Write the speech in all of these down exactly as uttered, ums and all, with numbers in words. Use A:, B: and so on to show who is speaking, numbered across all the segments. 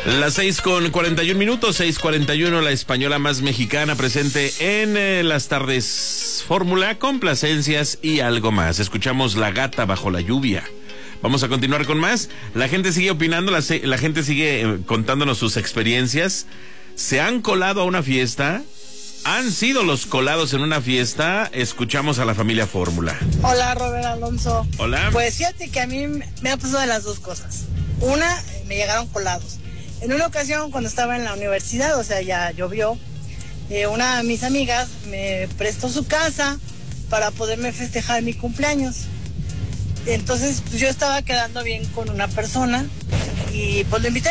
A: Las seis con cuarenta y un minutos, seis cuarenta y uno, la española más mexicana presente en eh, las tardes Fórmula, complacencias y algo más. Escuchamos La Gata Bajo la Lluvia. Vamos a continuar con más. La gente sigue opinando, la, la gente sigue eh, contándonos sus experiencias. ¿Se han colado a una fiesta? ¿Han sido los colados en una fiesta? Escuchamos a la familia Fórmula.
B: Hola, Robert Alonso.
A: Hola.
B: Pues fíjate que a mí me ha pasado de las dos cosas. Una, me llegaron colados. En una ocasión, cuando estaba en la universidad, o sea, ya llovió, eh, una de mis amigas me prestó su casa para poderme festejar mi cumpleaños. Entonces, pues, yo estaba quedando bien con una persona y pues lo invité.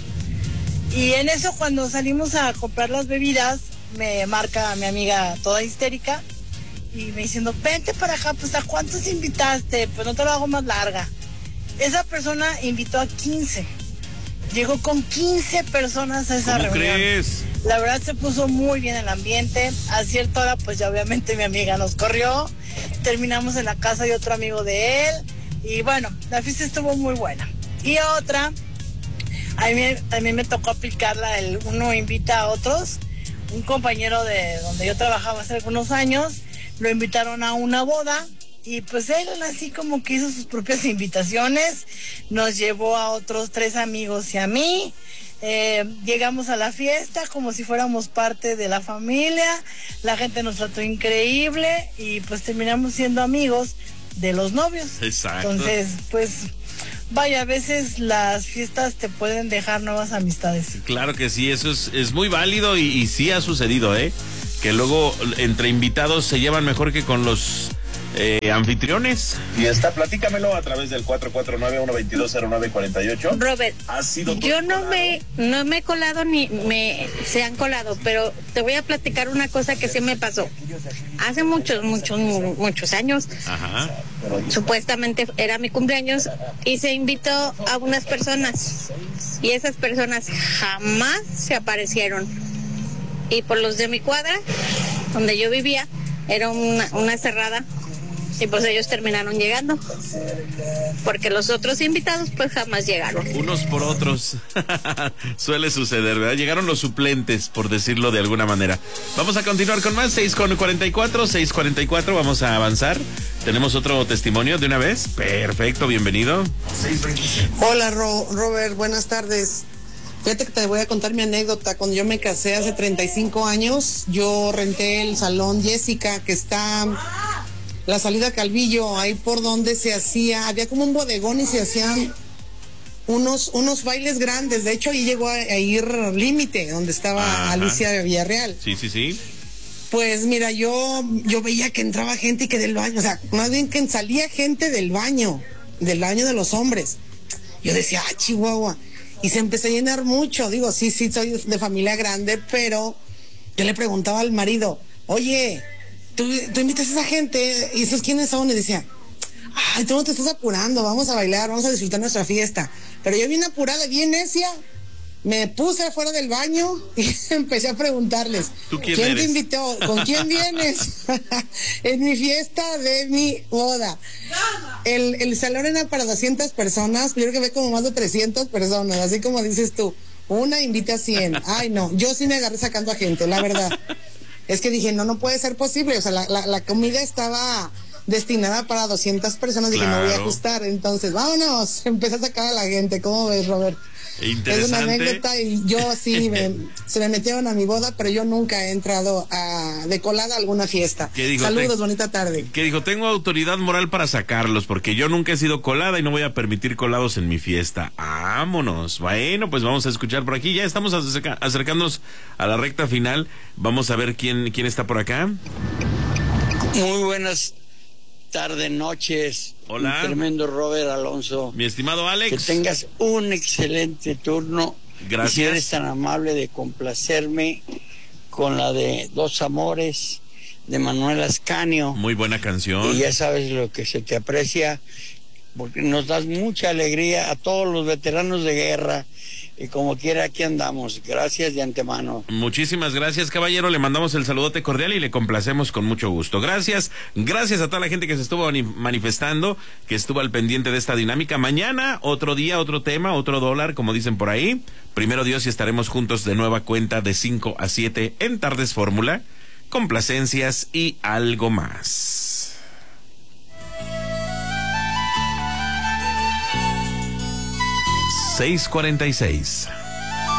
B: Y en eso, cuando salimos a comprar las bebidas, me marca mi amiga toda histérica y me diciendo, vente para acá, pues ¿a cuántos invitaste? Pues no te lo hago más larga. Esa persona invitó a quince. Llegó con quince personas a esa
A: ¿Cómo
B: reunión.
A: crees?
B: La verdad se puso muy bien el ambiente. A cierta hora, pues ya obviamente mi amiga nos corrió. Terminamos en la casa de otro amigo de él. Y bueno, la fiesta estuvo muy buena. Y otra, a mí también me tocó aplicarla, el uno invita a otros. Un compañero de donde yo trabajaba hace algunos años, lo invitaron a una boda. Y pues él así como que hizo sus propias invitaciones, nos llevó a otros tres amigos y a mí, eh, llegamos a la fiesta como si fuéramos parte de la familia, la gente nos trató increíble y pues terminamos siendo amigos de los novios.
A: Exacto.
B: Entonces, pues vaya, a veces las fiestas te pueden dejar nuevas amistades.
A: Claro que sí, eso es, es muy válido y, y sí ha sucedido, ¿eh? Que luego entre invitados se llevan mejor que con los... Eh, anfitriones.
C: Y está, platícamelo a través del cuatro cuatro nueve, uno dos dos, cero nueve cuatro ocho.
D: Robert, yo no me, no me he colado ni me se han colado, pero te voy a platicar una cosa que sí me pasó. Hace muchos, muchos, muchos años,
A: Ajá.
D: supuestamente era mi cumpleaños y se invitó a unas personas y esas personas jamás se aparecieron. Y por los de mi cuadra, donde yo vivía, era una, una cerrada. Y pues ellos terminaron llegando, porque los otros invitados pues jamás llegaron.
A: Unos por otros. Suele suceder, ¿verdad? Llegaron los suplentes, por decirlo de alguna manera. Vamos a continuar con más, seis con cuarenta y cuatro, seis cuarenta y cuatro, vamos a avanzar. ¿Tenemos otro testimonio de una vez? Perfecto, bienvenido.
E: Hola, Ro- Robert, buenas tardes. Fíjate que te voy a contar mi anécdota. Cuando yo me casé hace treinta y cinco años, yo renté el salón Jessica, que está... la salida Calvillo, ahí por donde se hacía, había como un bodegón y se hacían unos unos bailes grandes. De hecho, ahí llegó a, a ir Límite, donde estaba Ajá. Alicia Villarreal.
A: Sí, sí, sí.
E: Pues mira, yo yo veía que entraba gente y que del baño, o sea, más bien que salía gente del baño, del baño de los hombres. Yo decía, ah, Chihuahua. Y se empezó a llenar mucho. Digo, sí, sí, soy de familia grande, pero yo le preguntaba al marido, oye, Tú, tú invitas a esa gente, ¿y esos quiénes son? Y decía, ay, tú no te estás apurando, vamos a bailar, vamos a disfrutar nuestra fiesta. Pero yo bien apurada, bien necia, me puse afuera del baño y empecé a preguntarles,
A: ¿tú quién,
E: ¿quién
A: eres?
E: te invitó? ¿Con quién vienes? En mi fiesta de mi boda. El, el salón era para doscientas personas, yo creo que ve como más de trescientas personas, así como dices tú, una invita a cien. Ay, no, yo sí me agarré sacando a gente, la verdad. Es que dije, no, no puede ser posible. O sea, la, la, la comida estaba destinada para doscientas personas. Dije,
A: claro.
E: No voy a ajustar. Entonces, vámonos. Empecé a sacar a la gente. ¿Cómo ves, Robert?
A: Interesante.
E: Es una anécdota y yo sí, me, se me metieron a mi boda, pero yo nunca he entrado a, de colada a alguna fiesta.
A: ¿Qué dijo?
E: Saludos,
A: Te,
E: bonita tarde.
A: Que dijo, tengo autoridad moral para sacarlos, porque yo nunca he sido colada y no voy a permitir colados en mi fiesta. Vámonos. Bueno, pues vamos a escuchar por aquí. Ya estamos acerca, acercándonos a la recta final. Vamos a ver quién, quién está por acá.
F: Muy buenas tardes, noches.
A: Hola.
F: Un tremendo Robert Alonso.
A: Mi estimado Alex.
F: Que tengas un excelente turno.
A: Gracias.
F: Y si eres tan amable de complacerme con la de Dos Amores de Manuel Ascanio.
A: Muy buena canción.
F: Y ya sabes lo que se te aprecia, porque nos das mucha alegría a todos los veteranos de guerra, y como quiera aquí andamos. Gracias de antemano.
A: Muchísimas gracias, caballero. Le mandamos el saludote cordial y le complacemos con mucho gusto. Gracias, gracias a toda la gente que se estuvo manifestando, que estuvo al pendiente de esta dinámica. Mañana, otro día, otro tema, otro dólar, como dicen por ahí. Primero Dios, y estaremos juntos de nueva cuenta de cinco a siete en Tardes Fórmula, complacencias y algo más. seis cuarenta y seis.